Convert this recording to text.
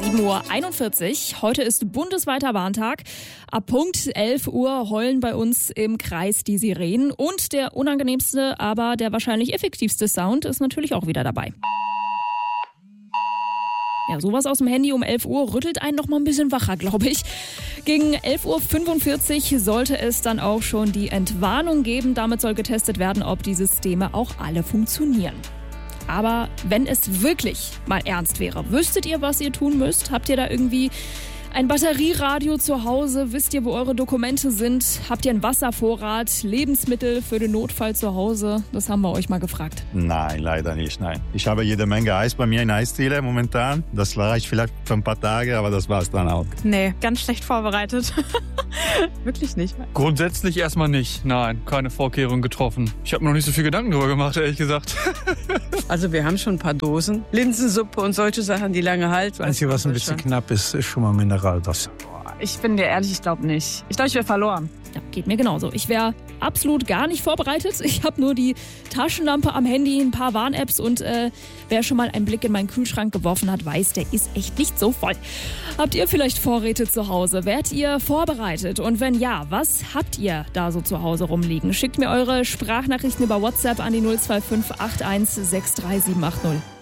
7:41 Uhr. Heute ist bundesweiter Warntag. Ab Punkt 11 Uhr heulen bei uns im Kreis die Sirenen. Und der unangenehmste, aber der wahrscheinlich effektivste Sound ist natürlich auch wieder dabei. Ja, sowas aus dem Handy um 11 Uhr rüttelt einen noch mal ein bisschen wacher, glaube ich. Gegen 11:45 Uhr sollte es dann auch schon die Entwarnung geben. Damit soll getestet werden, ob die Systeme auch alle funktionieren. Aber wenn es wirklich mal ernst wäre, wüsstet ihr, was ihr tun müsst? Habt ihr da irgendwie ein Batterieradio zu Hause? Wisst ihr, wo eure Dokumente sind? Habt ihr einen Wasservorrat, Lebensmittel für den Notfall zu Hause? Das haben wir euch mal gefragt. Nein, leider nicht, nein. Ich habe jede Menge Eis bei mir in Eisdiele momentan. Das reicht vielleicht für ein paar Tage, aber das war's dann auch. Nee, ganz schlecht vorbereitet. Wirklich nicht. Grundsätzlich erstmal nicht. Nein, keine Vorkehrungen getroffen. Ich habe mir noch nicht so viel Gedanken drüber gemacht, ehrlich gesagt. Also wir haben schon ein paar Dosen. Linsensuppe und solche Sachen, die lange halten. Das Einzige, was ein bisschen knapp ist, ist schon mal Mineralwasser. Ich bin dir ehrlich, ich glaube nicht. Ich glaube, ich wäre verloren. Ja, geht mir genauso. Ich wäre absolut gar nicht vorbereitet. Ich habe nur die Taschenlampe am Handy, ein paar Warn-Apps und wer schon mal einen Blick in meinen Kühlschrank geworfen hat, weiß, der ist echt nicht so voll. Habt ihr vielleicht Vorräte zu Hause? Wärt ihr vorbereitet? Und wenn ja, was habt ihr da so zu Hause rumliegen? Schickt mir eure Sprachnachrichten über WhatsApp an die 025 81 63780.